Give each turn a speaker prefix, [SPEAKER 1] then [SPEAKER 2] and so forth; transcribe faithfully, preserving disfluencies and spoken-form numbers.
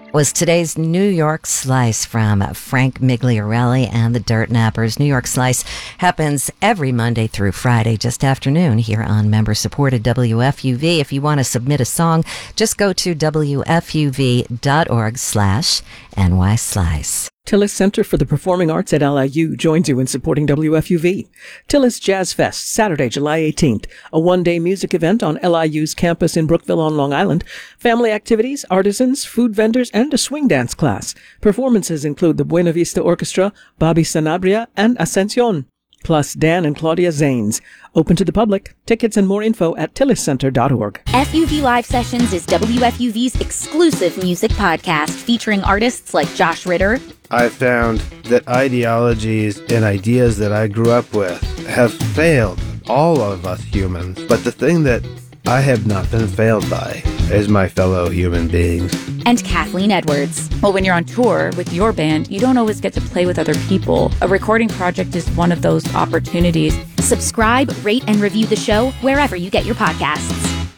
[SPEAKER 1] was today's New York Slice from Frank Migliorelli and the Dirt Nappers. New York Slice happens every Monday through Friday just after noon here on member-supported W F U V. If you want to submit a song, just go to W F U V dot org slash N Y Slice.
[SPEAKER 2] Tillis Center for the Performing Arts at L I U joins you in supporting W F U V. Tillis Jazz Fest, Saturday, July eighteenth, a one-day music event on L I U's campus in Brookville on Long Island. Family activities, artisans, food vendors, and a swing dance class. Performances include the Buena Vista Orchestra, Bobby Sanabria, and Ascension, plus Dan and Claudia Zanes. Open to the public. Tickets and more info at tillis center dot org.
[SPEAKER 3] F U V Live Sessions is W F U V's exclusive music podcast featuring artists like Josh Ritter.
[SPEAKER 4] I found that ideologies and ideas that I grew up with have failed all of us humans. But the thing that I have not been failed by is my fellow human beings.
[SPEAKER 3] And Kathleen Edwards.
[SPEAKER 5] Well, when you're on tour with your band, you don't always get to play with other people. A recording project is one of those opportunities.
[SPEAKER 3] Subscribe, rate, and review the show wherever you get your podcasts.